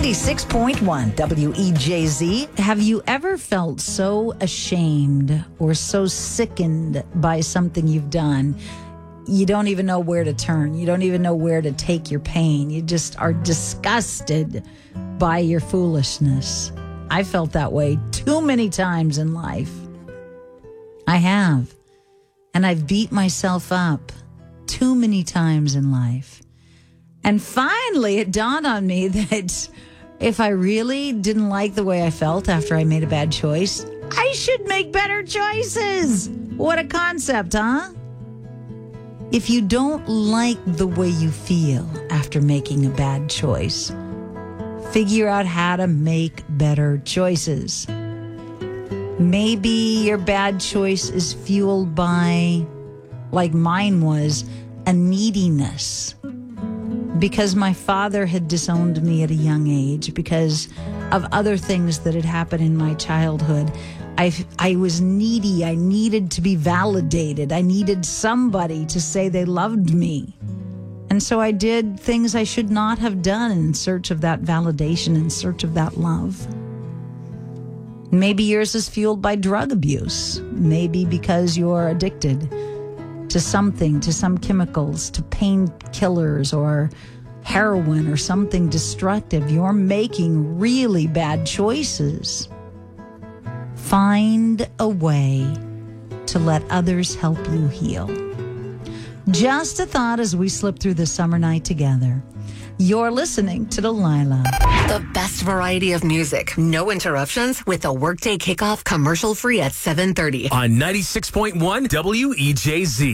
96.1 WEJZ. Have you ever felt so ashamed or so sickened by something you've done, you don't even know where to turn? You don't even know where to take your pain. You just are disgusted by your foolishness. I felt that way too many times in life. I have. And I've beat myself up too many times in life. And finally, it dawned on me that if I really didn't like the way I felt after I made a bad choice, I should make better choices. What a concept, huh? If you don't like the way you feel after making a bad choice, figure out how to make better choices. Maybe your bad choice is fueled by, like mine was, a neediness. Because my father had disowned me at a young age, because of other things that had happened in my childhood, I was needy. I needed to be validated. I needed somebody to say they loved me. And so I did things I should not have done in search of that validation, in search of that love. Maybe yours is fueled by drug abuse. Maybe because you're addicted to something, to some chemicals, to painkillers or heroin or something destructive. You're making really bad choices. Find a way to let others help you heal. Just a thought as we slip through the summer night together. You're listening to Delilah. The best variety of music. No interruptions with a Workday Kickoff commercial free at 7:30. On 96.1 WEJZ.